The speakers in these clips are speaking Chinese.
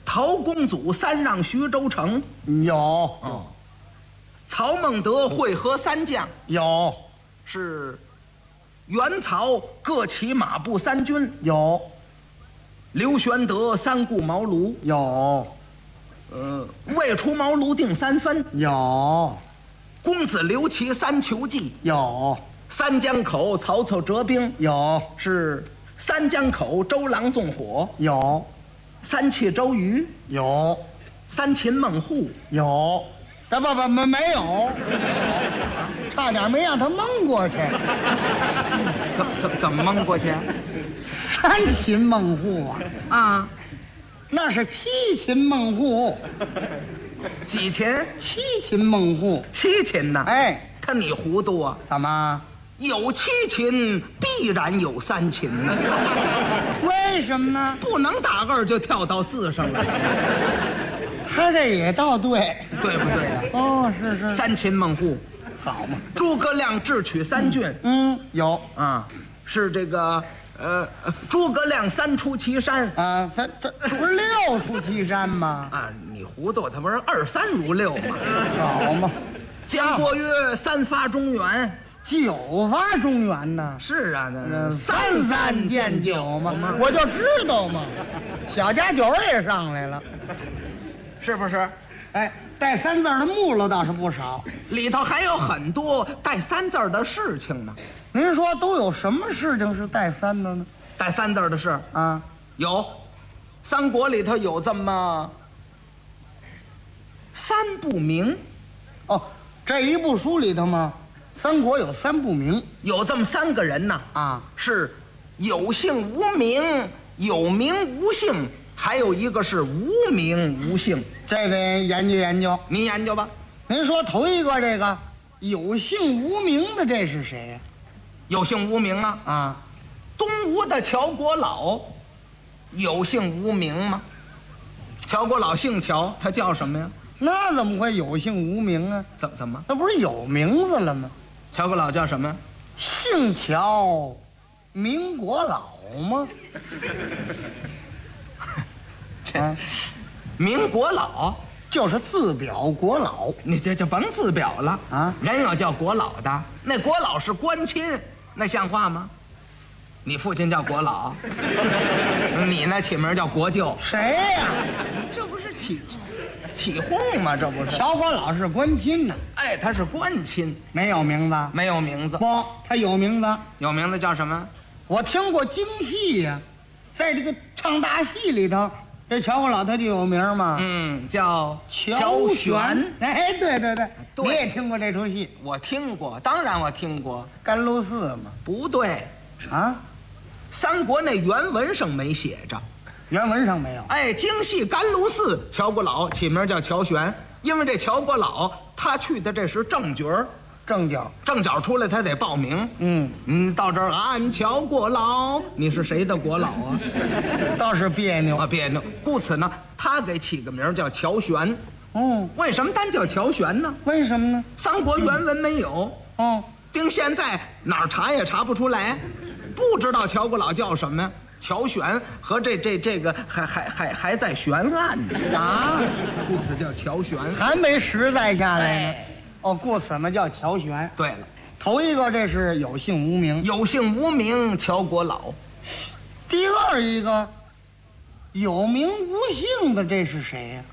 陶公祖三让徐州城， 有曹孟德会合三将， 有是袁曹各起马步三军， 有刘玄德三顾茅庐， 有未出茅庐定三分， 有公子刘琦三求计， 有三江口曹操折兵， 有是三江口周郎纵火， 有三气周瑜， 有三擒孟获， 有，不没有，差点没让他蒙过去。 怎么蒙过去？ 三擒孟获啊， 啊， 那是七擒孟获， 几擒？ 七擒孟获。 七擒呐！ 哎， 看你糊涂啊！ 怎么？ 有七擒，必然有三擒呢。 为什么呢？ 不能打2就跳到4上了， 他这也倒对， 对不对呀？ 哦，是， 三擒孟获， 好嘛。 诸葛亮智取三郡， 有啊，是这个诸葛亮3出祁山啊，这不是6出祁山吗？ 啊，你糊涂，他不是2、3如6吗？ 好嘛， 姜伯约3发中原， 9发中原呢？ 是啊，那三见9嘛，我就知道嘛，小家酒也上来了， 是不是？ 哎，带3字的木头倒是不少。 里头还有很多带3字的事情呢。 您说都有什么事情是带3的呢？ 带3字的事啊， 有，三国里头有这么3不明， 哦，这一部书里头嘛，三国有3不明有这么3个人呐， 啊， 是有姓无名，有名无姓，还有一个是无名无姓。 这得研究研究。 您研究吧。 您说头一个这个有姓无名的这是谁呀？ 有姓无名啊， 啊， 东吴的乔国老有姓无名吗？乔国老姓乔，他叫什么呀？ 那怎么会有姓无名啊？ 怎么？ 那不是有名字了吗？ 乔国老叫什么呀？ 姓乔，名国老吗？ 这名国老， 就是自表国老。 你这就甭自表了啊！ 人有叫国老的，那国老是官亲，那像话吗？你父亲叫国老，你呢起名叫国舅， 谁呀？ 这不是起哄吗？这不是？ 乔国老是官亲呢。 哎，他是官亲， 没有名字？ 没有名字。 不，他有名字。 有名字叫什么？ 我听过京戏呀，在这个唱大戏里头，这乔国老他就有名嘛。 叫乔玄。哎，对， 对你也听过这出戏？ 我听过，当然我听过。 甘露寺嘛？ 不对， 啊， 三国那原文上没写着。 原文上没有。 哎，京戏甘露寺乔国老起名叫乔玄，因为这乔国老他去的这是正角儿， 正角， 正角出来他得报名。到这儿俺乔国老，你是谁的国老啊？ 倒是别扭啊，别扭。故此呢，他给起个名叫乔玄。为什么单叫乔玄呢？ 为什么呢？ 三国原文没有。丁现在哪儿查也查不出来，不知道乔国老叫什么呀？乔玄和这个还在悬案呢啊， 故此叫乔玄， 还没实在下来呢。 哎， 故此嘛叫乔玄。 对了， 头一个这是有姓无名， 有姓无名乔国老。 第二一个有名无姓的这是谁呀？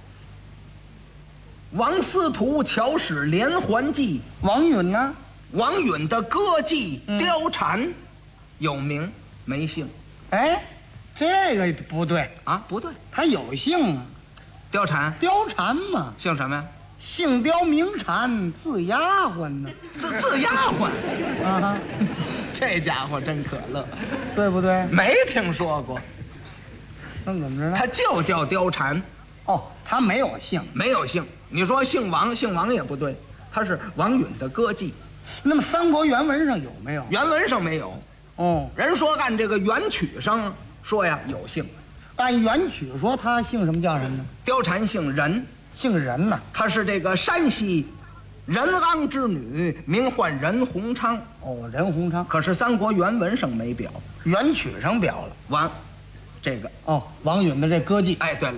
王司徒乔使连环计。 王允呢？ 王允的歌妓貂蝉，有名没姓。 哎，这个不对啊，不对， 他有姓啊。 貂蝉， 貂蝉嘛， 姓什么呀？ 姓貂名蝉，字丫鬟呢。 字丫鬟啊， 这家伙真可乐， 对不对？ 没听说过。 那怎么着呢？ 他就叫貂蝉。 他没有姓， 没有姓。你说姓王，姓王也不对，他是王允的歌妓。 那么三国原文上有没有？ 原文上没有。人说按这个原曲上说呀有姓， 按原曲说他姓什么叫什么呢？ 貂蝉姓任， 姓任呐。 她是这个山西任昂之女，名唤任鸿昌。 任鸿昌。 可是三国原文上没表， 原曲上表了。 完，这个王允的这歌妓。 哎，对了。